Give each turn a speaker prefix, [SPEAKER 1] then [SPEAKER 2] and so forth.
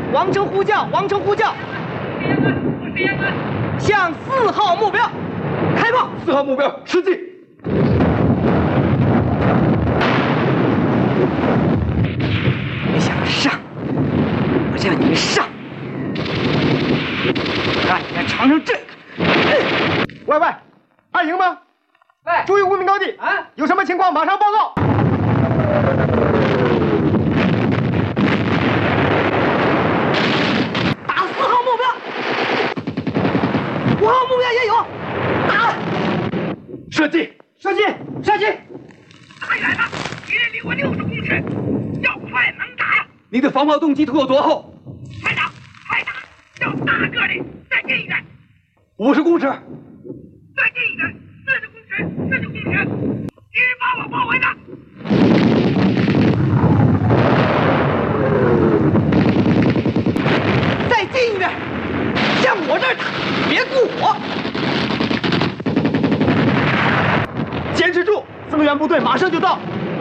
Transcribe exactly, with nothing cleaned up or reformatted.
[SPEAKER 1] 王成呼叫，王成呼叫，向四号目标开炮。
[SPEAKER 2] 四号目标失击。
[SPEAKER 1] 别想上，我让你们上，让你们尝尝这个。
[SPEAKER 2] 喂喂，二营吗？
[SPEAKER 1] 哎，
[SPEAKER 2] 注意无名高地
[SPEAKER 1] 啊！
[SPEAKER 2] 有什么情况马上报告。
[SPEAKER 1] 打四号目标，五号目标也有，打！
[SPEAKER 2] 射击！
[SPEAKER 1] 射击！射击！
[SPEAKER 3] 太远了，敌人离我六十公尺，要快能打。
[SPEAKER 2] 你的防炮动机图有多厚？
[SPEAKER 3] 快打，快打！要大个的，再近一点。
[SPEAKER 2] 五十公尺。
[SPEAKER 3] 再近一点，四十公尺，四十公尺。敌人把我包围了。
[SPEAKER 1] 再近一点，向我这儿打，别顾我。
[SPEAKER 2] 坚持住，增援部队马上就到。